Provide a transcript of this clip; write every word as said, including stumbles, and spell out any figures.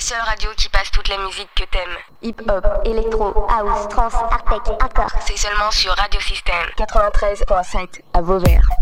seule radio qui passe toute la musique que t'aimes. Hip-hop, électro, house, trance, artec, hardcore. C'est seulement sur Radio Système quatre-vingt-treize virgule sept à Vauvert.